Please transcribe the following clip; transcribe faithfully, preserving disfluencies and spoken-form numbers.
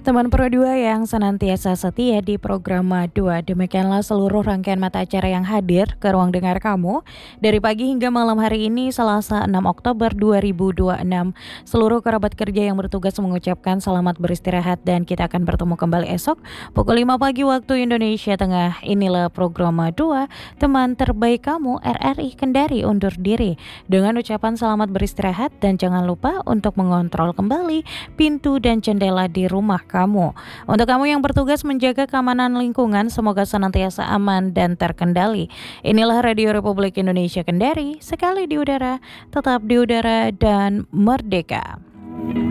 Teman Pro dua yang senantiasa setia di program dua, demikianlah seluruh rangkaian mata acara yang hadir ke ruang dengar kamu dari pagi hingga malam hari ini Selasa enam Oktober dua ribu dua puluh enam. Seluruh kerabat kerja yang bertugas mengucapkan selamat beristirahat dan kita akan bertemu kembali esok pukul lima pagi waktu Indonesia Tengah. Inilah program dua, teman terbaik kamu. R R I Kendari undur diri dengan ucapan selamat beristirahat dan jangan lupa untuk mengontrol kembali pintu dan jendela di rumah kamu. Untuk kamu yang bertugas menjaga keamanan lingkungan, semoga senantiasa aman dan terkendali. Inilah Radio Republik Indonesia Kendari, sekali di udara, tetap di udara dan merdeka.